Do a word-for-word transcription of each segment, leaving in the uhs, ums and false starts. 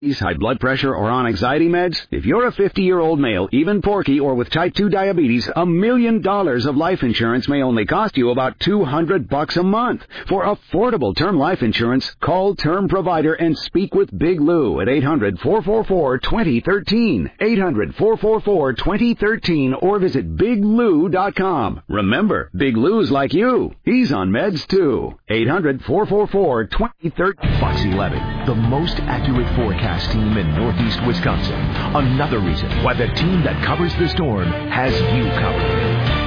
high blood pressure, or on anxiety meds? If you're a fifty-year-old male, even porky, or with type two diabetes, a million dollars of life insurance may only cost you about two hundred bucks a month. For affordable term life insurance, call Term Provider and speak with Big Lou at eight hundred, four four four, two zero one three, eight hundred, four four four, two zero one three, or visit big lou dot com. Remember, Big Lou's like you. He's on meds too. eight hundred, four four four, two zero one three. Fox eleven, the most accurate forecast team in Northeast Wisconsin. Another reason why the team that covers the storm has you covered.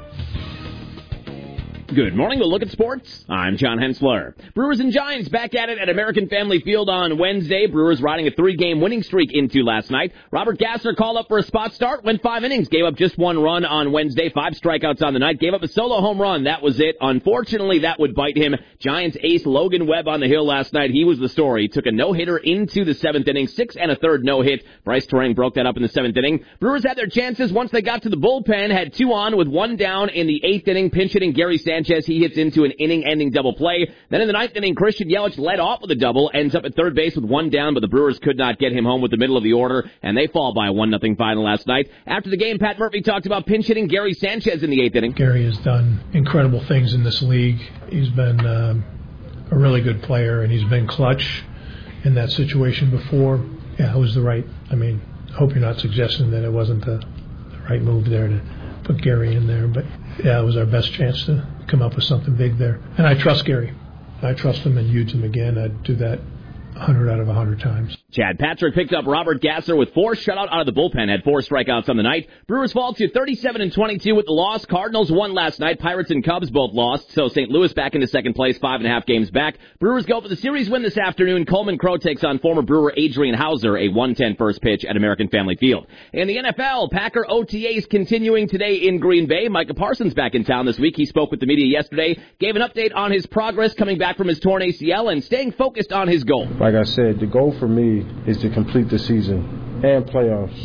Good morning. We'll look at sports. I'm John Hensler. Brewers and Giants back at it at American Family Field on Wednesday. Brewers riding a three-game winning streak into last night. Robert Gasser called up for a spot start, went five innings, gave up just one run on Wednesday, five strikeouts on the night, gave up a solo home run. That was it. Unfortunately, that would bite him. Giants ace Logan Webb on the hill last night. He was the story. He took a no-hitter into the seventh inning, six and a third no-hit. Bryce Terang broke that up in the seventh inning. Brewers had their chances once they got to the bullpen, had two on with one down in the eighth inning, pinch hitting Gary Sanchez. He hits into an inning-ending double play. Then in the ninth inning, Christian Yelich led off with a double, ends up at third base with one down, but the Brewers could not get him home with the middle of the order, and they fall by a one nothing final last night. After the game, Pat Murphy talked about pinch hitting Gary Sanchez in the eighth inning. Gary has done incredible things in this league. He's been um, a really good player, and he's been clutch in that situation before. Yeah, it was the right, I mean, I hope you're not suggesting that it wasn't the, the right move there to put Gary in there, but yeah, it was our best chance to come up with something big there. And I trust Gary. I trust him and use him again. I'd do that one hundred out of one hundred times. Chad Patrick picked up Robert Gasser with four shutout out of the bullpen, had four strikeouts on the night. Brewers fall to thirty-seven and twenty-two with the loss. Cardinals won last night. Pirates and Cubs both lost, so Saint Louis back into second place, five and a half games back. Brewers go for the series win this afternoon. Coleman Crow takes on former Brewer Adrian Hauser, a one ten first pitch at American Family Field. In the N F L, Packer O T As continuing today in Green Bay. Micah Parsons back in town this week. He spoke with the media yesterday, gave an update on his progress coming back from his torn A C L and staying focused on his goal. Like I said, the goal for me is to complete the season and playoffs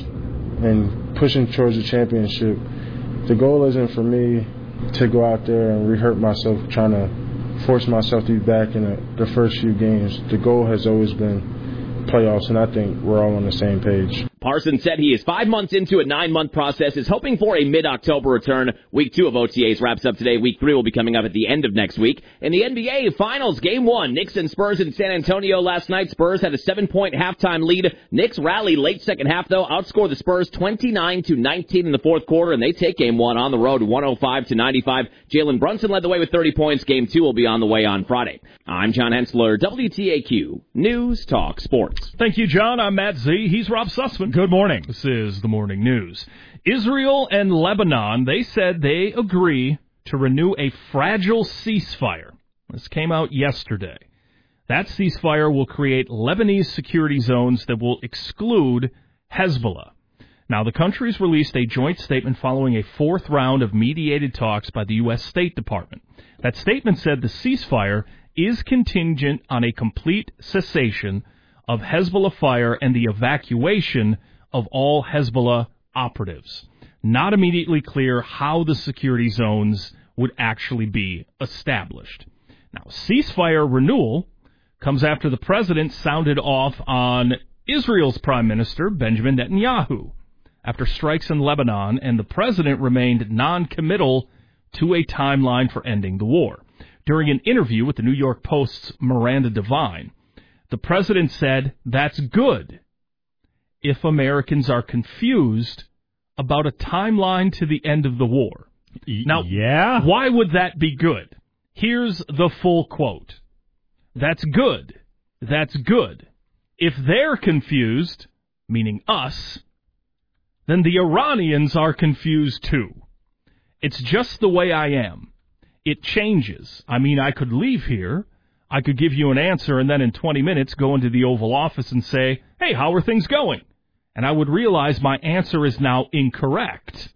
and pushing towards the championship. The goal isn't for me to go out there and re-hurt myself trying to force myself to be back in the, the first few games. The goal has always been playoffs, and I think we're all on the same page. Parsons said he is five months into a nine-month process, is hoping for a mid-October return. Week two of O T As wraps up today. Week three will be coming up at the end of next week. In the N B A Finals, Game one, Knicks and Spurs in San Antonio last night. Spurs had a seven-point halftime lead. Knicks rallied late second half, though, outscored the Spurs twenty-nine to nineteen in the fourth quarter, and they take Game one on the road, one oh five to ninety-five. Jalen Brunson led the way with thirty points. Game two will be on the way on Friday. I'm John Hensler, W T A Q News Talk Sports. Thank you, John. I'm Matt Z. He's Rob Sussman. Good morning. This is the morning news. Israel and Lebanon, they said they agree to renew a fragile ceasefire. This came out yesterday. That ceasefire will create Lebanese security zones that will exclude Hezbollah. Now, the countries released a joint statement following a fourth round of mediated talks by the U S State Department. That statement said the ceasefire is contingent on a complete cessation of Hezbollah fire and the evacuation of all Hezbollah operatives. Not immediately clear how the security zones would actually be established. Now, ceasefire renewal comes after the president sounded off on Israel's Prime Minister, Benjamin Netanyahu, after strikes in Lebanon, and the president remained non-committal to a timeline for ending the war. During an interview with the New York Post's Miranda Devine, the president said, "That's good if Americans are confused about a timeline to the end of the war." Now, yeah. Why would that be good? Here's the full quote. "That's good. That's good. If they're confused, meaning us, then the Iranians are confused too. It's just the way I am. It changes. I mean, I could leave here, I could give you an answer, and then in twenty minutes go into the Oval Office and say, hey, how are things going? And I would realize my answer is now incorrect."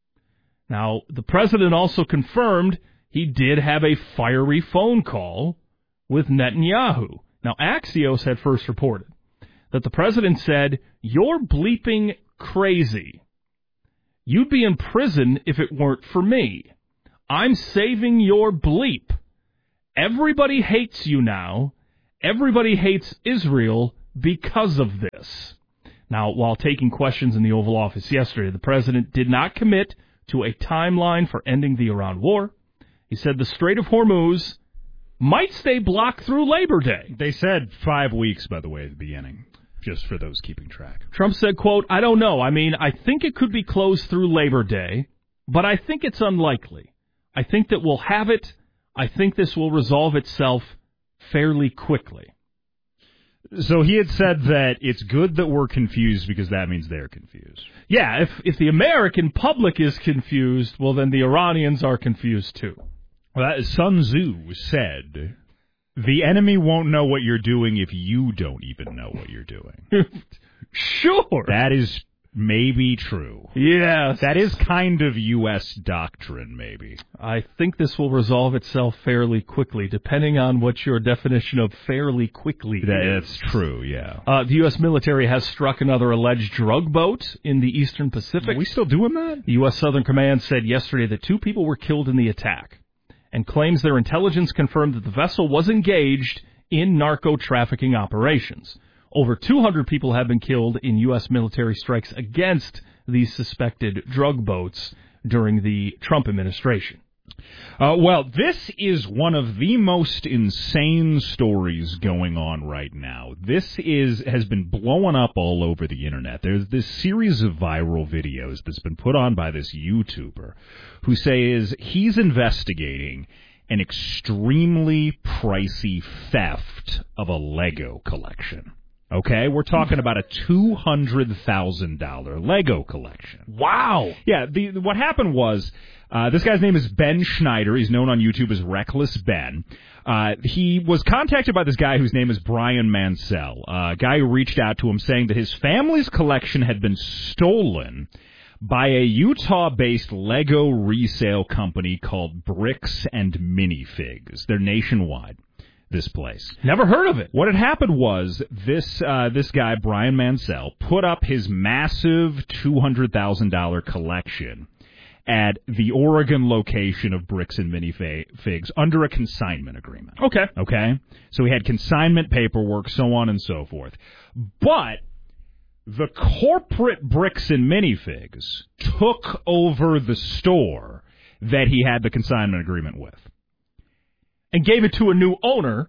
Now, the president also confirmed he did have a fiery phone call with Netanyahu. Now, Axios had first reported that the president said, "You're bleeping crazy. You'd be in prison if it weren't for me. I'm saving your bleep. Everybody hates you now. Everybody hates Israel because of this. Now, while taking questions in the Oval Office yesterday, the president did not commit to a timeline for ending the Iran war. He said the Strait of Hormuz might stay blocked through Labor Day. They said five weeks, by the way, at the beginning, just for those keeping track. Trump said, quote, I don't know. I mean, I think it could be closed through Labor Day, but I think it's unlikely. I think that we'll have it. I think this will resolve itself fairly quickly. So he had said that it's good that we're confused because that means they're confused. Yeah, if if the American public is confused, well, then the Iranians are confused too. Well, that, Sun Tzu said, the enemy won't know what you're doing if you don't even know what you're doing. Sure. That is maybe true. Yes. That is kind of U S doctrine, maybe. I think this will resolve itself fairly quickly, depending on what your definition of fairly quickly that, is. That's true, yeah. Uh, the U S military has struck another alleged drug boat in the Eastern Pacific. Are we still doing that? The U S Southern Command said yesterday that two people were killed in the attack and claims their intelligence confirmed that the vessel was engaged in narco-trafficking operations. Over two hundred people have been killed in U S military strikes against these suspected drug boats during the Trump administration. Uh, well, this is one of the most insane stories going on right now. This is has been blowing up all over the internet. There's this series of viral videos that's been put on by this YouTuber who says he's investigating an extremely pricey theft of a Lego collection. Okay, we're talking about a two hundred thousand dollars Lego collection. Wow. Yeah, the, what happened was, uh, this guy's name is Ben Schneider. He's known on YouTube as Reckless Ben. Uh, he was contacted by this guy whose name is Brian Mansell, a guy who reached out to him saying that his family's collection had been stolen by a Utah-based Lego resale company called Bricks and Minifigs. They're nationwide. This place. Never heard of it. What had happened was this uh, this guy, Brian Mansell, put up his massive two hundred thousand dollars collection at the Oregon location of Bricks and Minifigs under a consignment agreement. Okay. Okay? So he had consignment paperwork, so on and so forth. But the corporate Bricks and Minifigs took over the store that he had the consignment agreement with. And gave it to a new owner.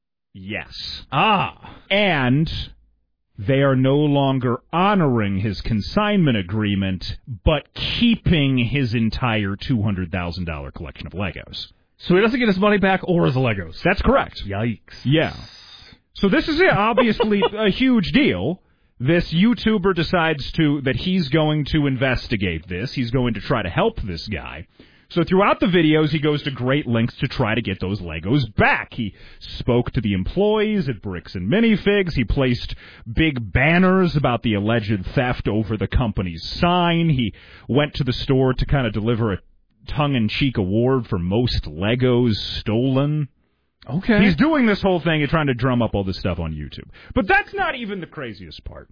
Yes. Ah. And they are no longer honoring his consignment agreement, but keeping his entire two hundred thousand dollars collection of Legos. So he doesn't get his money back or his Legos. That's correct. Yikes. Yeah. So this is obviously a huge deal. This YouTuber decides to that he's going to investigate this. He's going to try to help this guy. So throughout the videos, he goes to great lengths to try to get those Legos back. He spoke to the employees at Bricks and Minifigs. He placed big banners about the alleged theft over the company's sign. He went to the store to kind of deliver a tongue-in-cheek award for most Legos stolen. Okay. He's doing this whole thing and trying to drum up all this stuff on YouTube. But that's not even the craziest part.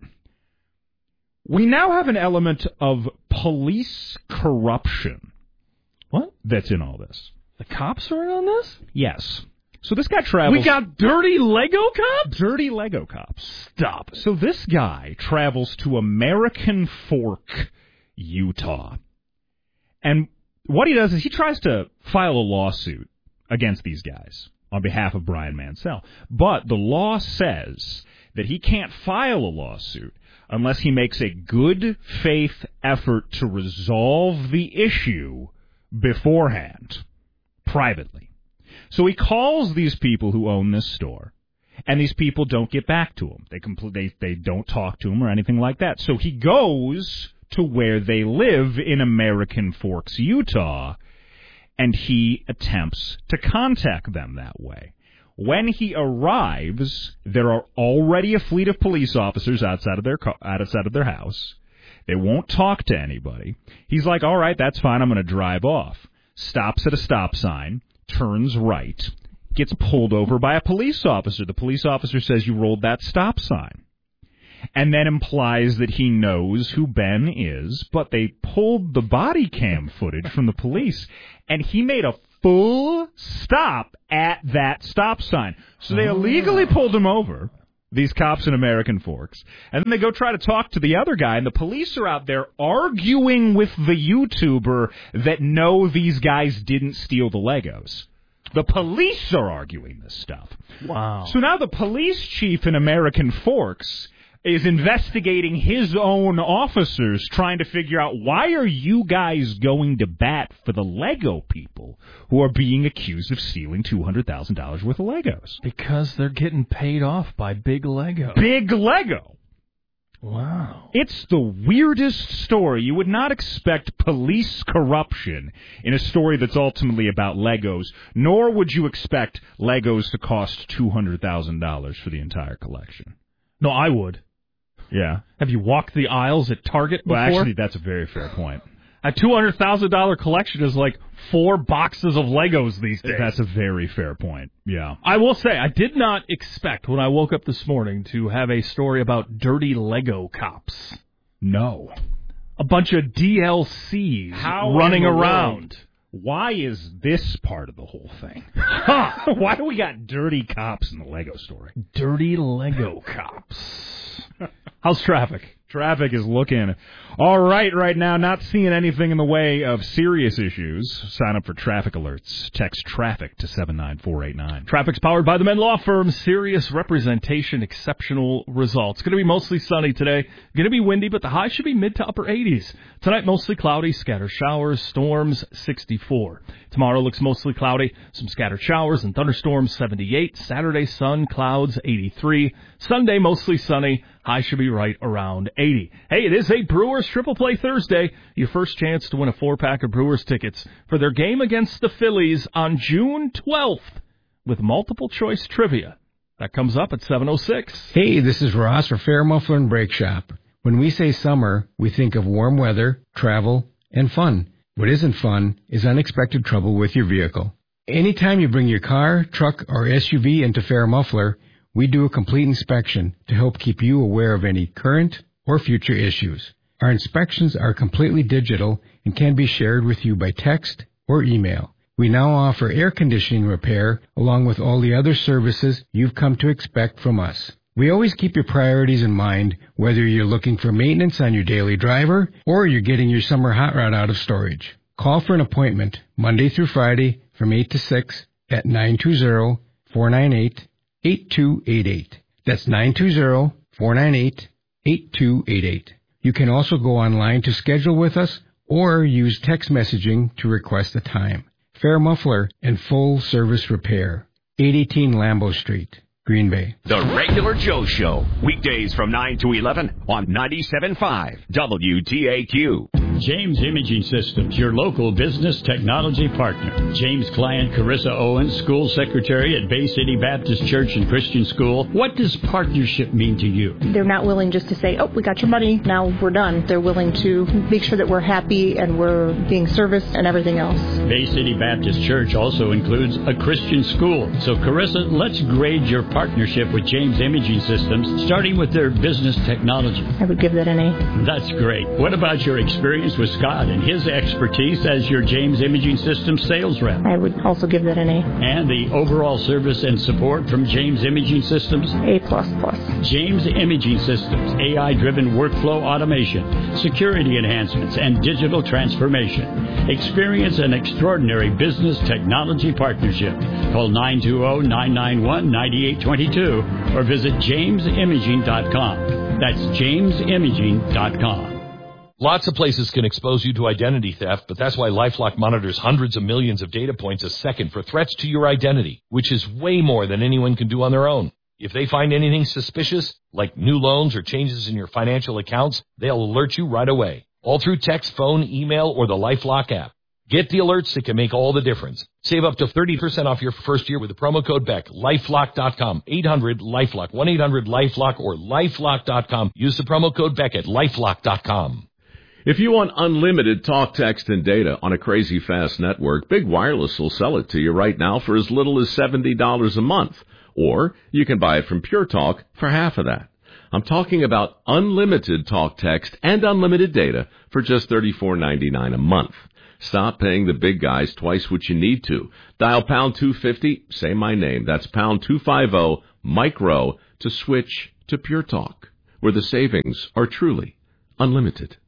We now have an element of police corruption. What? That's in all this. The cops are in on this? Yes. So this guy travels... We got dirty Lego cops? Dirty Lego cops. Stop. So this guy travels to American Fork, Utah. And what he does is he tries to file a lawsuit against these guys on behalf of Brian Mansell. But the law says that he can't file a lawsuit unless he makes a good faith effort to resolve the issue beforehand, privately. So he calls these people who own this store, and these people don't get back to him. They compl- they they don't talk to him or anything like that. So he goes to where they live in American Forks, Utah, and he attempts to contact them that way. When he arrives, there are already a fleet of police officers outside of their co- outside of their house. They won't talk to anybody. He's like, all right, that's fine, I'm going to drive off. Stops at a stop sign, turns right, gets pulled over by a police officer. The police officer says, you rolled that stop sign. And then implies that he knows who Ben is, but they pulled the body cam footage from the police, and he made a full stop at that stop sign. So they illegally pulled him over. these cops in American Forks. And then they go try to talk to the other guy, and the police are out there arguing with the YouTuber that no, these guys didn't steal the Legos. The police are arguing this stuff. Wow. So now the police chief in American Forks is investigating his own officers, trying to figure out, why are you guys going to bat for the Lego people who are being accused of stealing two hundred thousand dollars worth of Legos? Because they're getting paid off by Big Lego. Big Lego. Wow. It's the weirdest story. You would not expect police corruption in a story that's ultimately about Legos, nor would you expect Legos to cost two hundred thousand dollars for the entire collection. No, I would. Yeah. Have you walked the aisles at Target before? Well, actually, that's a very fair point. A two hundred thousand dollars collection is like four boxes of Legos these days. That's a very fair point, yeah. I will say, I did not expect when I woke up this morning to have a story about dirty Lego cops. No. A bunch of D L Cs How running in the around. world? Why is this part of the whole thing? Huh. Why do we got dirty cops in the Lego story? Dirty Lego cops. How's traffic? Traffic is looking all right right now. Not seeing anything in the way of serious issues. Sign up for traffic alerts. Text traffic to seven nine four eight nine. Traffic's powered by the Men Law Firm. Serious representation, exceptional results. Going to be mostly sunny today. Going to be windy, but the high should be mid to upper eighties. Tonight, mostly cloudy, scattered showers, storms, sixty-four. Tomorrow looks mostly cloudy, some scattered showers and thunderstorms, seventy-eight. Saturday, sun, clouds, eighty-three. Sunday, mostly sunny. High should be right around eighty. Hey, it is a Brewers Triple Play Thursday. Your first chance to win a four-pack of Brewers tickets for their game against the Phillies on June twelfth with multiple choice trivia. That comes up at seven oh six. Hey, this is Ross for Fair Muffler and Brake Shop. When we say summer, we think of warm weather, travel, and fun. What isn't fun is unexpected trouble with your vehicle. Anytime you bring your car, truck, or S U V into Fair Muffler, we do a complete inspection to help keep you aware of any current or future issues. Our inspections are completely digital and can be shared with you by text or email. We now offer air conditioning repair along with all the other services you've come to expect from us. We always keep your priorities in mind, whether you're looking for maintenance on your daily driver or you're getting your summer hot rod out of storage. Call for an appointment Monday through Friday from eight to six at nine two zero, four nine eight, eight two eight eight. That's nine two zero, four nine eight, eight two eight eight. You can also go online to schedule with us or use text messaging to request a time. Fair Muffler and Full Service Repair, eight eighteen Lambeau Street, Green Bay. The Regular Joe Show, weekdays from nine to eleven on ninety-seven point five W T A Q. James Imaging Systems, your local business technology partner. James' client Carissa Owens, school secretary at Bay City Baptist Church and Christian School. What does partnership mean to you? They're not willing just to say, oh, we got your money, now we're done. They're willing to make sure that we're happy and we're being serviced and everything else. Bay City Baptist Church also includes a Christian school. So, Carissa, let's grade your partnership with James Imaging Systems, starting with their business technology. I would give that an A. That's great. What about your experience with Scott and his expertise as your James Imaging Systems sales rep? I would also give that an A. And the overall service and support from James Imaging Systems? A plus plus. James Imaging Systems, A I-driven workflow automation, security enhancements, and digital transformation. Experience an extraordinary business technology partnership. Call nine two zero, nine nine one, nine eight two two or visit james imaging dot com. That's james imaging dot com. Lots of places can expose you to identity theft, but that's why LifeLock monitors hundreds of millions of data points a second for threats to your identity, which is way more than anyone can do on their own. If they find anything suspicious, like new loans or changes in your financial accounts, they'll alert you right away, all through text, phone, email, or the LifeLock app. Get the alerts that can make all the difference. Save up to thirty percent off your first year with the promo code Beck. LifeLock dot com, eight hundred LifeLock, one eight hundred LifeLock, or LifeLock dot com. Use the promo code Beck at LifeLock dot com. If you want unlimited talk, text, and data on a crazy fast network, Big Wireless will sell it to you right now for as little as seventy dollars a month. Or you can buy it from Pure Talk for half of that. I'm talking about unlimited talk, text, and unlimited data for just thirty-four ninety-nine a month. Stop paying the big guys twice what you need to. Dial pound two fifty, say my name. That's pound two fifty, micro, to switch to Pure Talk, where the savings are truly unlimited.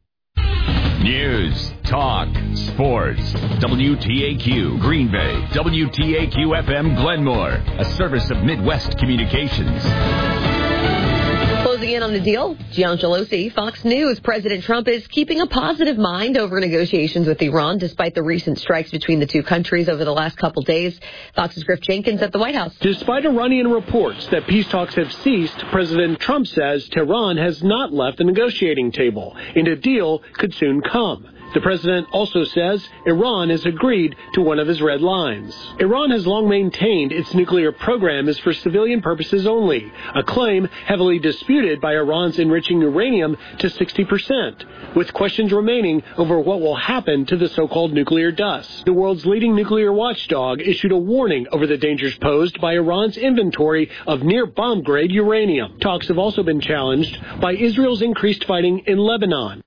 News, talk, sports. W T A Q Green Bay. W T A Q F M Glenmore. A service of Midwest Communications. Closing in on the deal, Gian Gelosi, Fox News. President Trump is keeping a positive mind over negotiations with Iran, despite the recent strikes between the two countries over the last couple days. Fox's Griff Jenkins at the White House. Despite Iranian reports that peace talks have ceased, President Trump says Tehran has not left the negotiating table, and a deal could soon come. The president also says Iran has agreed to one of his red lines. Iran has long maintained its nuclear program is for civilian purposes only, a claim heavily disputed by Iran's enriching uranium to sixty percent, with questions remaining over what will happen to the so-called nuclear dust. The world's leading nuclear watchdog issued a warning over the dangers posed by Iran's inventory of near-bomb-grade uranium. Talks have also been challenged by Israel's increased fighting in Lebanon.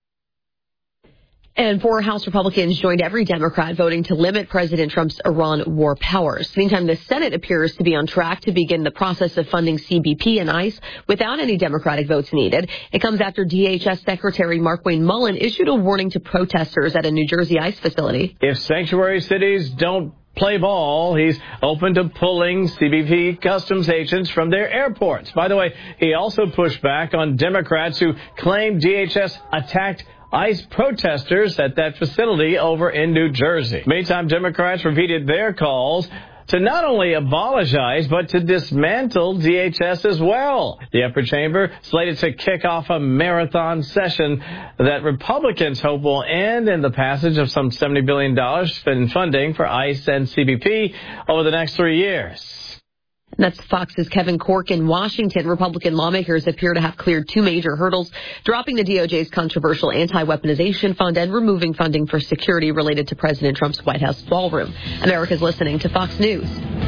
And four House Republicans joined every Democrat voting to limit President Trump's Iran war powers. Meantime, the Senate appears to be on track to begin the process of funding C B P and ICE without any Democratic votes needed. It comes after D H S Secretary Markwayne Mullin issued a warning to protesters at a New Jersey ICE facility. If sanctuary cities don't play ball, he's open to pulling C B P customs agents from their airports. By the way, he also pushed back on Democrats who claim D H S attacked ICE protesters at that facility over in New Jersey. Meantime, Democrats repeated their calls to not only abolish ICE, but to dismantle D H S as well. The upper chamber slated to kick off a marathon session that Republicans hope will end in the passage of some seventy billion dollars in funding for ICE and C B P over the next three years. And that's Fox's Kevin Corke in Washington. Republican lawmakers appear to have cleared two major hurdles, dropping the D O J's controversial anti-weaponization fund and removing funding for security related to President Trump's White House ballroom. America's listening to Fox News.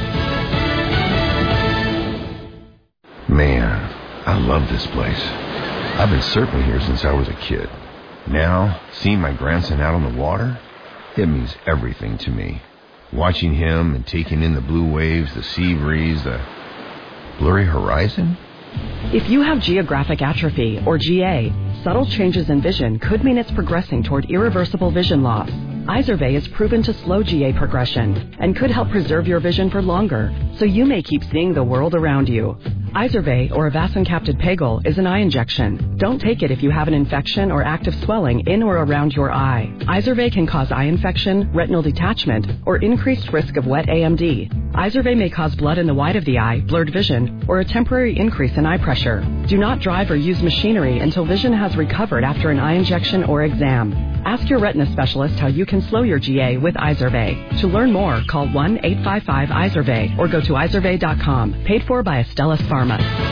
Man, I love this place. I've been surfing here since I was a kid. Now, seeing my grandson out on the water, it means everything to me. Watching him and taking in the blue waves, the sea breeze, the blurry horizon. If you have geographic atrophy, or G A, subtle changes in vision could mean it's progressing toward irreversible vision loss. Izervay is proven to slow G A progression and could help preserve your vision for longer, so you may keep seeing the world around you. Izervay, or avacincaptad pegol, is an eye injection. Don't take it if you have an infection or active swelling in or around your eye. Izervay can cause eye infection, retinal detachment, or increased risk of wet A M D. Izervay may cause blood in the white of the eye, blurred vision, or a temporary increase in eye pressure. Do not drive or use machinery until vision has recovered after an eye injection or exam. Ask your retina specialist how you can slow your G A with Izervay. To learn more, call one eight five five Izervay or go to izervay dot com. Paid for by Astellas Pharma.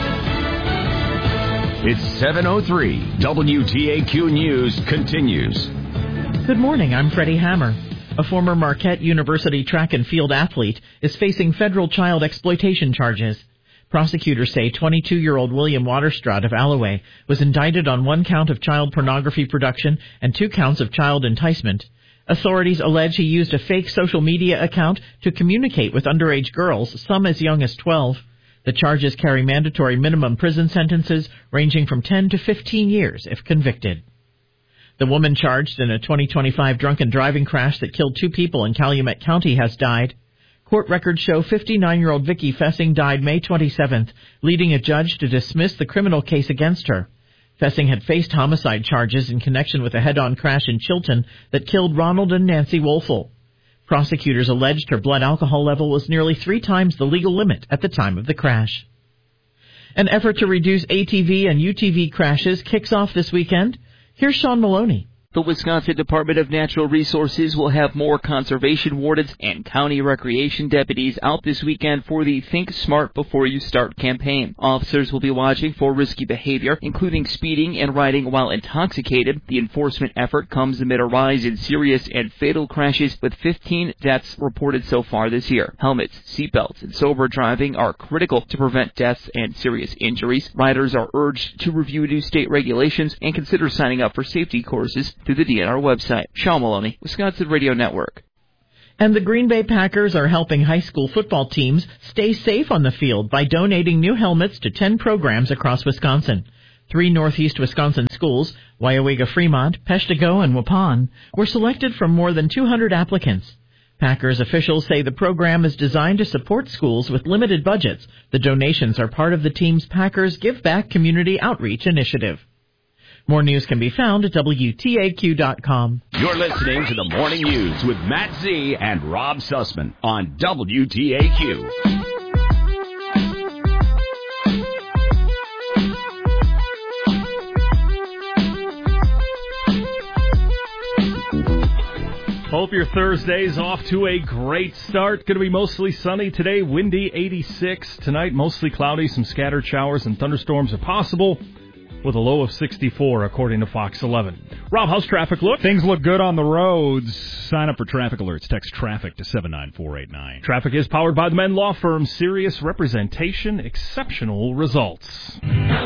It's seven oh three. W T A Q News continues. Good morning. I'm Freddie Hammer. A former Marquette University track and field athlete is facing federal child exploitation charges. Prosecutors say twenty-two-year-old William Waterstraat of Alloway was indicted on one count of child pornography production and two counts of child enticement. Authorities allege he used a fake social media account to communicate with underage girls, some as young as twelve. The charges carry mandatory minimum prison sentences ranging from ten to fifteen years if convicted. The woman charged in a twenty twenty-five drunken driving crash that killed two people in Calumet County has died. Court records show fifty-nine-year-old Vicky Fessing died May twenty-seventh, leading a judge to dismiss the criminal case against her. Fessing had faced homicide charges in connection with a head-on crash in Chilton that killed Ronald and Nancy Wolfel. Prosecutors alleged her blood alcohol level was nearly three times the legal limit at the time of the crash. An effort to reduce A T V and U T V crashes kicks off this weekend. Here's Sean Maloney. The Wisconsin Department of Natural Resources will have more conservation wardens and county recreation deputies out this weekend for the Think Smart Before You Start campaign. Officers will be watching for risky behavior, including speeding and riding while intoxicated. The enforcement effort comes amid a rise in serious and fatal crashes, with fifteen deaths reported so far this year. Helmets, seatbelts, and sober driving are critical to prevent deaths and serious injuries. Riders are urged to review new state regulations and consider signing up for safety courses. through the D N R website. Sean Maloney, Wisconsin Radio Network. And the Green Bay Packers are helping high school football teams stay safe on the field by donating new helmets to ten programs across Wisconsin. Three northeast Wisconsin schools, Weyauwega Fremont, Peshtigo, and Waupun, were selected from more than two hundred applicants. Packers officials say the program is designed to support schools with limited budgets. The donations are part of the team's Packers Give Back Community Outreach Initiative. More news can be found at W T A Q dot com. You're listening to the Morning News with Matt Z and Rob Sussman on W T A Q. Hope your Thursday's off to a great start. Going to be mostly sunny today, windy eighty-six. Tonight, mostly cloudy. Some scattered showers and thunderstorms are possible with a low of sixty-four, according to Fox eleven. Rob, how's traffic look? Things look good on the roads. Sign up for traffic alerts. Text traffic to seven nine four eight nine. Traffic is powered by the Menn Law Firm. Serious representation, exceptional results.